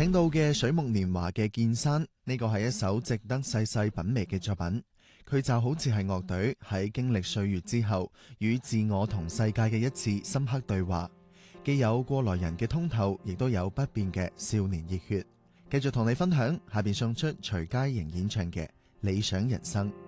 聽到嘅水木年華嘅見山，呢個係一首值得細細品味嘅作品。佢就好似係樂隊喺經歷歲月之後，與自我同世界嘅一次深刻對話，既有過來人嘅通透，亦都有不變嘅少年熱血。繼續同你分享，下邊送出徐佳瑩演唱嘅《理想人生》。